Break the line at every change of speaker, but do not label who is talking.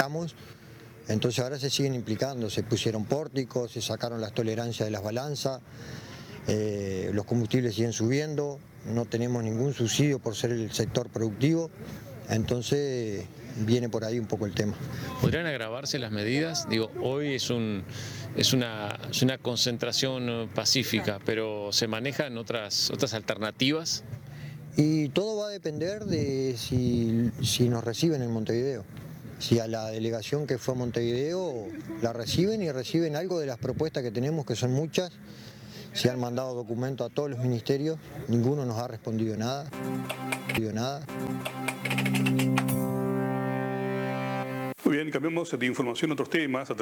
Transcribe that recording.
implicamos. Entonces ahora se siguen implicando, se pusieron pórticos, se sacaron las tolerancias de las balanzas, los combustibles siguen subiendo, no tenemos ningún subsidio por ser el sector productivo, entonces viene por ahí un poco el tema.
¿Podrían agravarse las medidas? Digo, hoy es una concentración pacífica, pero ¿se manejan otras alternativas?
Y todo va a depender de si nos reciben en Montevideo. Si a la delegación que fue a Montevideo la reciben y reciben algo de las propuestas que tenemos, que son muchas. Se han mandado documentos a todos los ministerios, ninguno nos ha respondido nada.
Muy bien, cambiamos de información a otros temas.